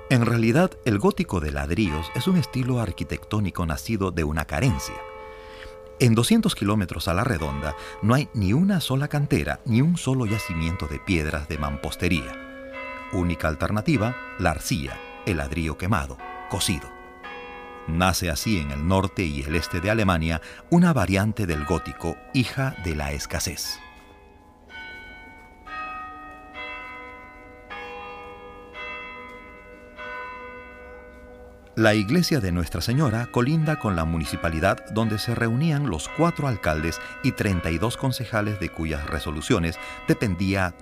En realidad, el gótico de ladrillos es un estilo arquitectónico nacido de una carencia. En 200 kilómetros a la redonda no hay ni una sola cantera ni un solo yacimiento de piedras de mampostería. Única alternativa, la arcilla, el ladrillo quemado, cocido. Nace así en el norte y el este de Alemania una variante del gótico, hija de la escasez. La iglesia de Nuestra Señora colinda con la municipalidad donde se reunían los 4 alcaldes y 32 concejales de cuyas resoluciones dependía